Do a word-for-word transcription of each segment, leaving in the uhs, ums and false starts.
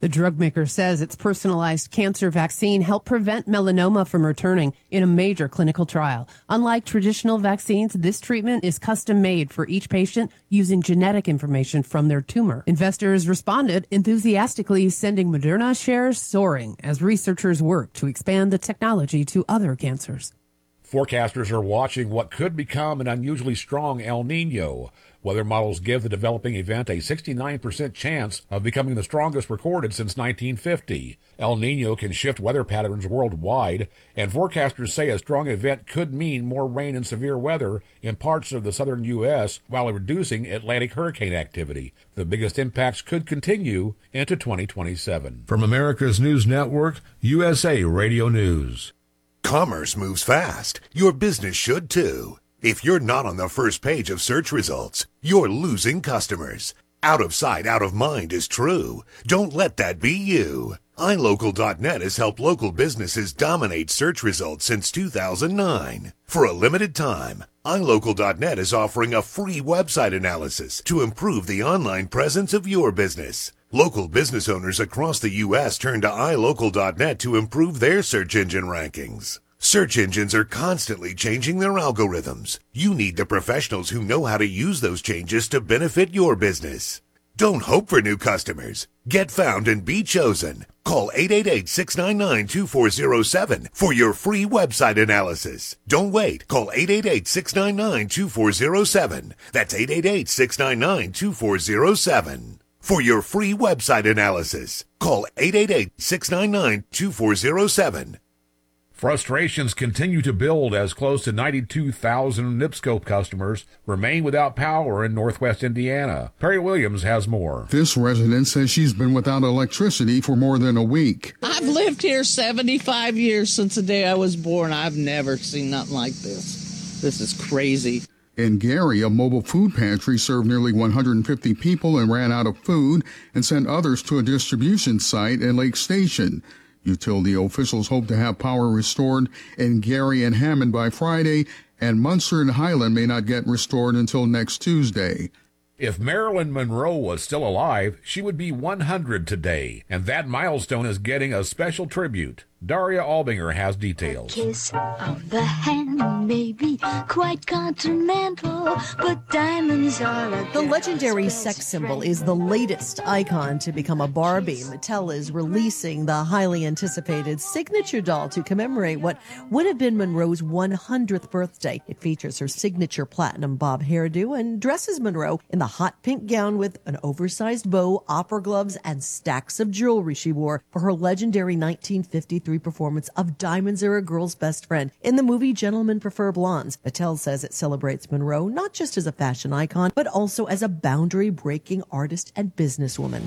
The drug maker says its personalized cancer vaccine helped prevent melanoma from returning in a major clinical trial. Unlike traditional vaccines, this treatment is custom made for each patient using genetic information from their tumor. Investors responded enthusiastically, sending Moderna shares soaring as researchers work to expand the technology to other cancers. Forecasters are watching what could become an unusually strong El Nino. Weather models give the developing event a sixty-nine percent chance of becoming the strongest recorded since nineteen fifty. El Nino can shift weather patterns worldwide, and forecasters say a strong event could mean more rain and severe weather in parts of the southern U S while reducing Atlantic hurricane activity. The biggest impacts could continue into twenty twenty-seven. From America's News Network, U S A Radio News. Commerce moves fast. Your business should too. If you're not on the first page of search results, you're losing customers. Out of sight, out of mind is true. Don't let that be you. i local dot net has helped local businesses dominate search results since two thousand nine. For a limited time, i local dot net is offering a free website analysis to improve the online presence of your business. Local business owners across the U S turn to i local dot net to improve their search engine rankings. Search engines are constantly changing their algorithms. You need the professionals who know how to use those changes to benefit your business. Don't hope for new customers. Get found and be chosen. Call eight eight eight, six nine nine, two four zero seven for your free website analysis. Don't wait. Call eight eight eight, six nine nine, two four zero seven. That's eight eight eight, six nine nine, two four zero seven. For your free website analysis, call eight eight eight, six nine nine, two four zero seven. Frustrations continue to build as close to ninety-two thousand NIPSCO customers remain without power in northwest Indiana. Perry Williams has more. This resident says she's been without electricity for more than a week. I've lived here seventy-five years since the day I was born. I've never seen nothing like this. This is crazy. In Gary, a mobile food pantry served nearly one hundred fifty people and ran out of food and sent others to a distribution site in Lake Station. Utility officials hope to have power restored in Gary and Hammond by Friday, and Munster and Highland may not get restored until next Tuesday. If Marilyn Monroe was still alive, she would be one hundred today, and that milestone is getting a special tribute. Daria Albinger has details. A kiss of the hand may be quite continental, but diamonds are a The legendary sex symbol is the latest icon to become a Barbie. Mattel is releasing the highly anticipated signature doll to commemorate what would have been Monroe's one hundredth birthday. It features her signature platinum bob hairdo and dresses Monroe in the hot pink gown with an oversized bow, opera gloves, and stacks of jewelry she wore for her legendary nineteen fifty-three performance of Diamonds Are a Girl's Best Friend in the movie Gentlemen Prefer Blondes. Mattel says it celebrates Monroe not just as a fashion icon, but also as a boundary-breaking artist and businesswoman.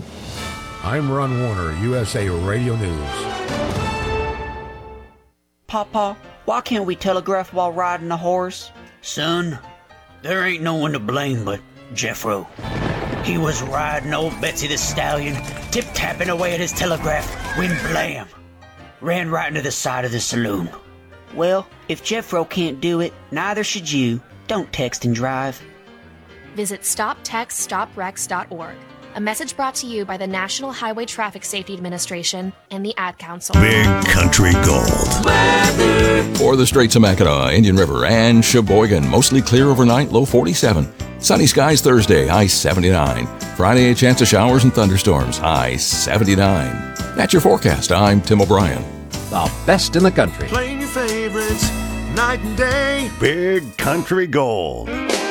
I'm Ron Warner, U S A Radio News. Papa, why can't we telegraph while riding a horse? Son, there ain't no one to blame but Jeffro. He was riding old Betsy the Stallion, tip-tapping away at his telegraph, when blam! Ran right into the side of the saloon. Well, if Jeffro can't do it, neither should you. Don't text and drive. Visit stop text stop wrecks dot org. A message brought to you by the National Highway Traffic Safety Administration and the Ad Council. Big Country Gold. For the Straits of Mackinac, Indian River, and Sheboygan, mostly clear overnight, low forty-seven. Sunny skies Thursday, high seventy-nine. Friday, a chance of showers and thunderstorms, high seventy-nine. That's your forecast. I'm Tim O'Brien. The best in the country. Playing your favorites night and day. Big Country Gold.